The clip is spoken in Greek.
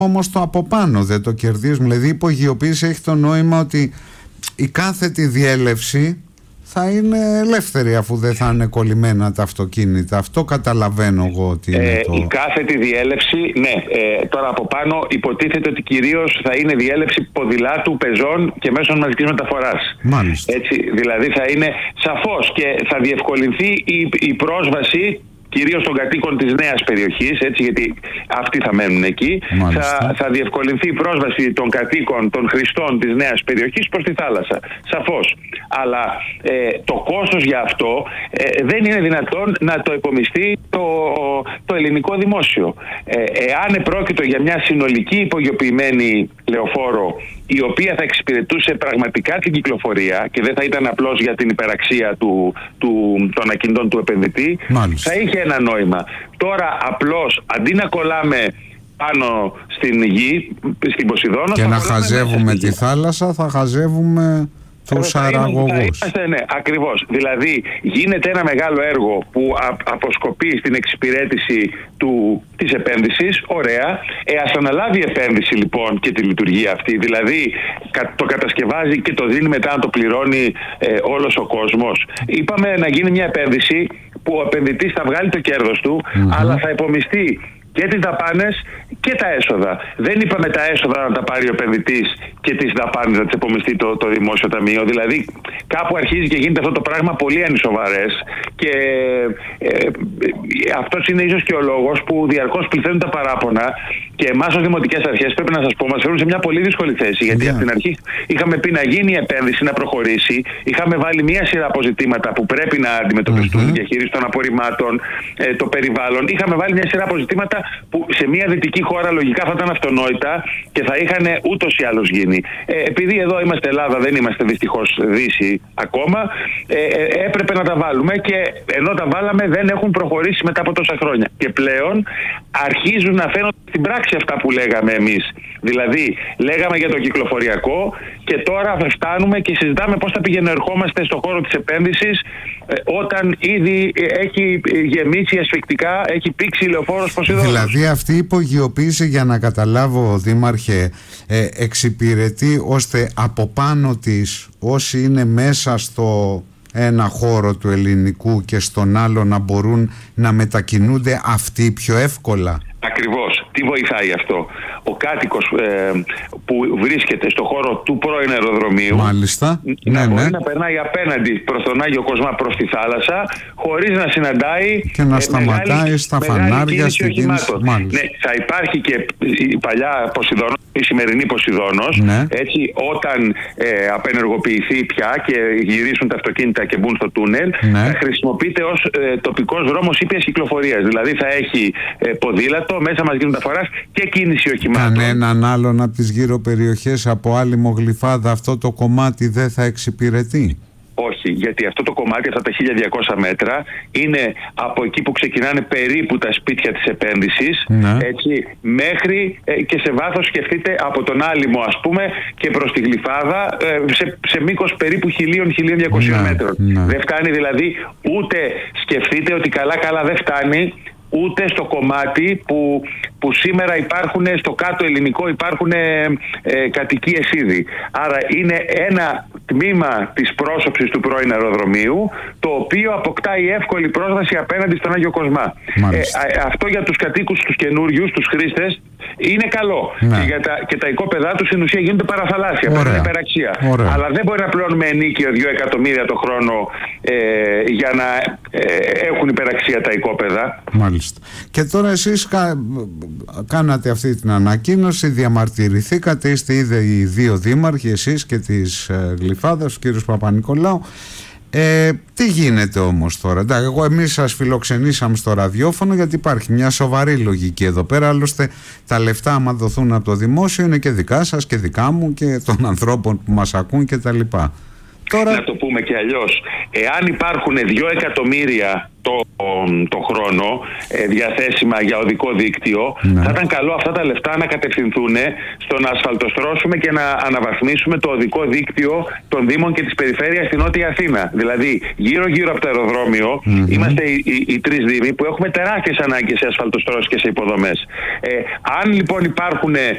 όμως το από πάνω δεν το κερδίζουμε. Δηλαδή η υπογειοποίηση έχει το νόημα ότι η κάθετη διέλευση θα είναι ελεύθερη αφού δεν θα είναι κολλημένα τα αυτοκίνητα. Αυτό καταλαβαίνω εγώ ότι είναι το... Η κάθετη διέλευση, ναι. Τώρα από πάνω υποτίθεται ότι κυρίως θα είναι διέλευση ποδηλάτου, πεζών και μέσων μαζικής μεταφοράς. Μάλιστα. Έτσι, δηλαδή θα είναι σαφώς και θα διευκολυνθεί η πρόσβαση κυρίως των κατοίκων της νέας περιοχής, έτσι, γιατί αυτοί θα μένουν εκεί. Θα διευκολυνθεί η πρόσβαση των κατοίκων, των χρηστών της νέας περιοχής προς τη θάλασσα. Σαφώς. Αλλά το κόστος για αυτό δεν είναι δυνατόν να το επομιστεί το ελληνικό δημόσιο. Εάν επρόκειτο για μια συνολική υπογειοποιημένη λεωφόρο, η οποία θα εξυπηρετούσε πραγματικά την κυκλοφορία και δεν θα ήταν απλώς για την υπεραξία των ακινητών του επενδυτή, θα είχε ένα νόημα. Τώρα απλώς αντί να κολλάμε πάνω στην γη, στην Ποσειδώνα, και να χαζεύουμε τη θάλασσα, θα χαζεύουμε τους αραγωγούς. Ναι, ακριβώς. Δηλαδή γίνεται ένα μεγάλο έργο που αποσκοπεί στην εξυπηρέτηση της επένδυσης. Ωραία. Ας αναλάβει η επένδυση λοιπόν και τη λειτουργία αυτή. Δηλαδή το κατασκευάζει και το δίνει μετά να το πληρώνει όλος ο κόσμος. Είπαμε να γίνει μια επένδυση που ο επενδυτής θα βγάλει το κέρδος του, αλλά θα υπομειστεί και τις δαπάνες και τα έσοδα. Δεν είπαμε τα έσοδα να τα πάρει ο επενδυτής και τις δαπάνες να τις επομιστεί το δημόσιο ταμείο. Δηλαδή κάπου αρχίζει και γίνεται αυτό το πράγμα πολύ ανισοβαρές και αυτός είναι ίσως και ο λόγος που διαρκώς πληθαίνουν τα παράπονα και εμάς ως δημοτικές αρχές, πρέπει να σας πω, μας φέρουν σε μια πολύ δύσκολη θέση, γιατί από την αρχή είχαμε πει να γίνει η επένδυση, να προχωρήσει, είχαμε βάλει μια σειρά αποζητήματα που πρέπει να αντιμετωπιστούν, διαχείριση των απορριμμάτων, το περιβάλλον, είχαμε βάλει μια σειρά αποζητήματα που σε μια δυτική χώρα λογικά θα ήταν αυτονόητα και θα είχαν ούτως ή άλλως γίνει. Επειδή εδώ είμαστε Ελλάδα, δεν είμαστε δυστυχώς Δύση ακόμα, έπρεπε να τα βάλουμε και ενώ τα βάλαμε δεν έχουν προχωρήσει μετά από τόσα χρόνια. Και πλέον αρχίζουν να φαίνονται στην πράξη αυτά που λέγαμε εμείς. Δηλαδή λέγαμε για το κυκλοφοριακό και τώρα φτάνουμε και συζητάμε πώς θα πηγαίνουμε-ερχόμαστε στον χώρο της επένδυσης όταν ήδη έχει γεμίσει ασφυκτικά, έχει πήξει η λεωφόρος Ποσειδώνος. Δηλαδή αυτή η υπογειοποίηση, για να καταλάβω Δήμαρχε, εξυπηρετεί ώστε από πάνω της όσοι είναι μέσα στο ένα χώρο του ελληνικού και στον άλλο να μπορούν να μετακινούνται αυτοί πιο εύκολα. Ακριβώς. Τι βοηθάει αυτό? Ο κάτοικος που βρίσκεται στο χώρο του πρώην αεροδρομίου, μάλιστα, να μπορεί να περνάει απέναντι προς τον Άγιο Κοσμά, προς τη θάλασσα, χωρίς να συναντάει και να σταματάει στα φανάρια, στην κίνηση. Ναι, θα υπάρχει και η παλιά Ποσειδώνος, η σημερινή Ποσειδώνος, έτσι, όταν απενεργοποιηθεί πια και γυρίσουν τα αυτοκίνητα και μπουν στο τούνελ, θα χρησιμοποιείται ως τοπικός δρόμος ήπιας κυκλοφορίας. Δηλαδή θα έχει ποδήλατο, μέσα μαζικής μεταφοράς και κίνηση οχημάτων. Κανέναν άλλον από τις γύρω περιοχές, από άλλη Μογλυφάδα, αυτό το κομμάτι δεν θα εξυπηρετεί? Όχι, γιατί αυτό το κομμάτι, αυτά τα 1200 μέτρα, είναι από εκεί που ξεκινάνε περίπου τα σπίτια της επένδυσης, έτσι, μέχρι και σε βάθος, σκεφτείτε, από τον Άλυμο ας πούμε και προς τη Γλυφάδα, σε μήκος περίπου 1000-1200 μέτρων. Δεν φτάνει δηλαδή, ούτε σκεφτείτε ότι καλά δεν φτάνει ούτε στο κομμάτι που σήμερα υπάρχουν, στο κάτω ελληνικό υπάρχουν κατοικίες ήδη. Άρα είναι ένα τμήμα της πρόσωψης του πρώην αεροδρομίου, το οποίο αποκτάει εύκολη πρόσβαση απέναντι στον Άγιο Κοσμά. Αυτό για τους κατοίκους, τους καινούριους, τους χρήστες, είναι καλό. Και τα οικόπεδά τους στην ουσία γίνονται παραθαλάσσια, παίρνουν υπεραξία. Αλλά δεν μπορεί να πληρώνουμε ενίκιο 2 εκατομμύρια το χρόνο για να έχουν υπεραξία τα οικόπεδα. Μάλιστα. Και τώρα εσείς κάνατε αυτή την ανακοίνωση, διαμαρτυρηθήκατε, είστε ήδη οι δύο δήμαρχοι, εσείς και της Γλυφάδας, ο κύριος Παπα-Νικολάου. Τι γίνεται όμως τώρα? Εμείς σας φιλοξενήσαμε στο ραδιόφωνο γιατί υπάρχει μια σοβαρή λογική εδώ πέρα. Άλλωστε τα λεφτά, άμα δοθούν από το δημόσιο, είναι και δικά σας και δικά μου και των ανθρώπων που μας ακούν κτλ. Τώρα... Να το πούμε και αλλιώς, εάν υπάρχουν 2 εκατομμύρια το χρόνο διαθέσιμα για οδικό δίκτυο, θα ήταν καλό αυτά τα λεφτά να κατευθυνθούν στο να ασφαλτοστρώσουμε και να αναβαθμίσουμε το οδικό δίκτυο των Δήμων και της περιφέρειας στην Νότια Αθήνα. Δηλαδή γύρω από το αεροδρόμιο είμαστε οι 3 Δήμοι που έχουμε τεράστιες ανάγκες σε ασφαλτοστρώσεις και σε υποδομές. Αν λοιπόν υπάρχουν